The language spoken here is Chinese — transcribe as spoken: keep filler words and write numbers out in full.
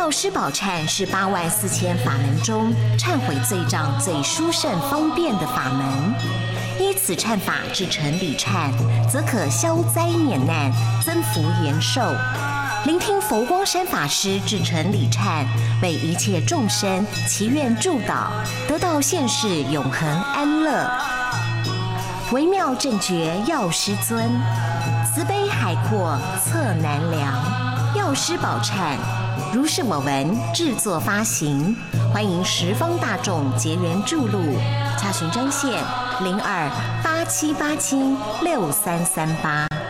药师宝忏是八万四千法门中忏悔罪障最殊胜方便的法门。依此忏法至成礼忏，则可消灾免难，增福延寿。聆听佛光山法师至成礼忏，为一切众生祈愿祝祷，得到现世永恒安乐。微妙正觉药师尊，慈悲海阔测难量。药师宝忏，如是我闻制作发行，欢迎十方大众结缘注录。查询专线零二八七八七六三三八。